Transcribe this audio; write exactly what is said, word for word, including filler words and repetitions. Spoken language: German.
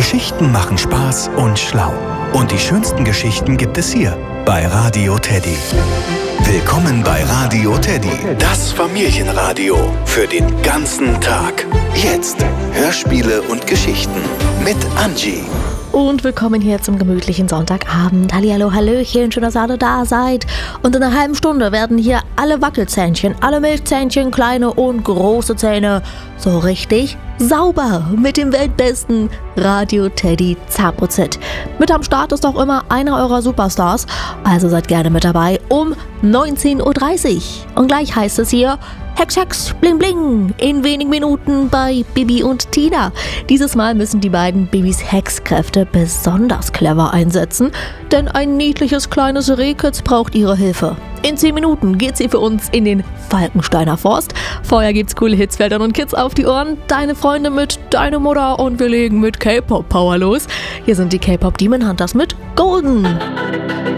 Geschichten machen Spaß und schlau. Und die schönsten Geschichten gibt es hier bei Radio Teddy. Willkommen bei Radio Teddy, das Familienradio für den ganzen Tag. Jetzt Hörspiele und Geschichten mit Angie. Und willkommen hier zum gemütlichen Sonntagabend. Hallihallo, hallöchen, schön, dass ihr alle da seid. Und in einer halben Stunde werden hier alle Wackelzähnchen, alle Milchzähnchen, kleine und große Zähne, so richtig sauber mit dem weltbesten Radio Teddy Zahnputzhit. Mit am Start ist auch immer einer eurer Superstars, also seid gerne mit dabei um neunzehn Uhr dreißig. Und gleich heißt es hier Hex, Hex, Bling, Bling, in wenigen Minuten bei Bibi und Tina. Dieses Mal müssen die beiden Bibis Hexkräfte besonders clever einsetzen, denn ein niedliches kleines Rehkitz braucht ihre Hilfe. In zehn Minuten geht sie für uns in den Falkensteiner Forst. Vorher gibt's coole Hits, Eltern und Kids auf die Ohren, deine Freunde mit, deine Mutter und wir legen mit K-Pop-Power los. Hier sind die K-Pop Demon Hunters mit Golden.